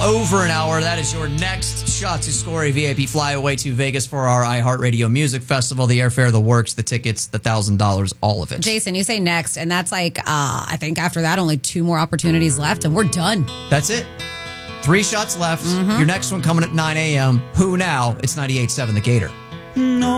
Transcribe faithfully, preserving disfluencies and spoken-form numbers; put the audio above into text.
over an hour. That is your next shot to score a V I P flyaway to Vegas for our iHeartRadio Music Festival. The airfare, the works, the tickets, the one thousand dollars, all of it. Jason, you say next, and that's like, uh, I think after that, only two more opportunities left, and we're done. That's it. Three shots left. Mm-hmm. Your next one coming at nine a.m. Who now? It's ninety-eight point seven The Gator. No.